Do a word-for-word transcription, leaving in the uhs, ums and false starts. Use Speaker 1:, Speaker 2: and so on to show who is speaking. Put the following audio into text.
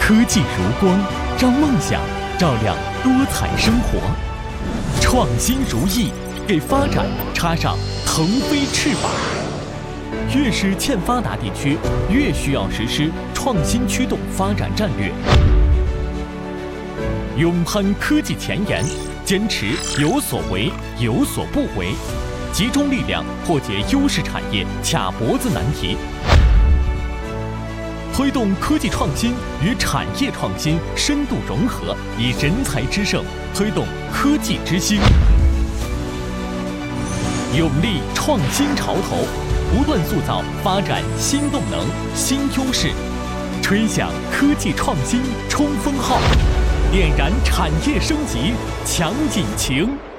Speaker 1: 科技如光，让梦想照亮多彩生活；创新如翼，给发展插上腾飞翅膀。越是欠发达地区，越需要实施创新驱动发展战略。勇攀科技前沿，坚持有所为有所不为，集中力量破解优势产业卡脖子难题，推动科技创新与产业创新深度融合，以人才之盛推动科技之星，勇立创新潮头，不断塑造发展新动能、新优势，吹响科技创新冲锋号，点燃产业升级强引擎。